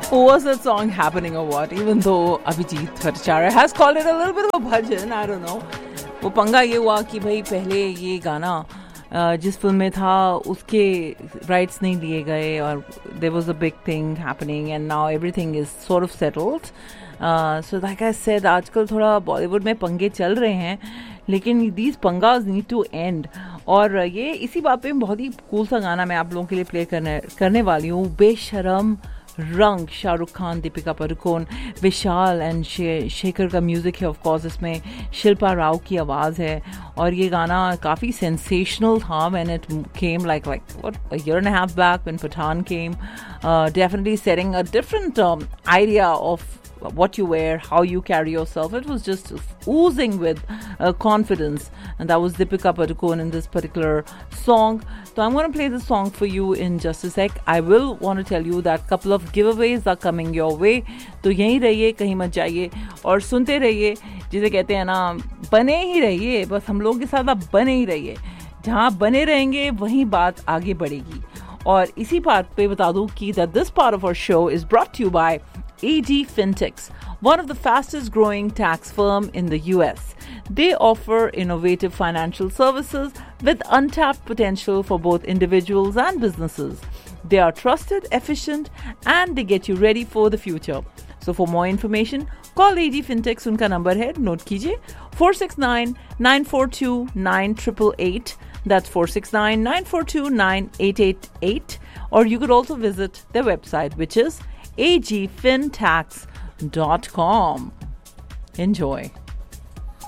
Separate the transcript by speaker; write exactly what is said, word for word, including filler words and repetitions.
Speaker 1: Was that song happening or what? Even though Abhijit Bhattacharya has called it a little bit of a bhajan, I don't know. वो पंगा ये हुआ कि भाई पहले ये गाना जिस फिल्म में था उसके राइट्स नहीं लिए गए और there was a big thing happening and now everything is sort of settled. Uh, so like I said, आजकल थोड़ा बॉलीवुड में पंगे चल रहे हैं, लेकिन these पंगास need to end. और ये इसी बात पे बहुत ही कूल सा गाना मैं आप लोगों के लिए प्ले करने करने वाली हूँ. बेशरम रंग, शाहरुख खान, दीपिका पादुकोण, विशाल एंड शेखर का म्यूज़िक है. ऑफ कोर्स इसमें शिल्पा राव की आवाज़ है और ये गाना काफ़ी सेंसेशनल था when it came like like what a year and a half back when Pathan came. Definitely setting a different idea of what you wear, how you carry yourself. It was just oozing with uh, confidence, and that was Deepika Padukone in this particular song. So I'm going to play the song for you in just a sec. I will want to tell you that couple of giveaways are coming your way. तो यहीं रहिए, कहीं मत जाइए और सुनते रहिए. जिसे कहते हैं ना, बने ही रहिए, बस हम लोगों के साथ आप बने ही रहिए. जहाँ बने रहेंगे वहीं बात आगे बढ़ेगी. और इसी बात पे बता दूं कि that this part of our show is brought to you by A G Fintechs, one of the fastest growing tax firm in the U S. They offer innovative financial services with untapped potential for both individuals and businesses. They are trusted, efficient, and they get you ready for the future. So for more information, call A G Fintechs. उनका number है, note कीजिए, four six nine, nine four two, nine eight eight eight. That's four six nine, nine four two, nine eight eight eight. Or you could also visit their website, which is a g fin tax dot com. Enjoy.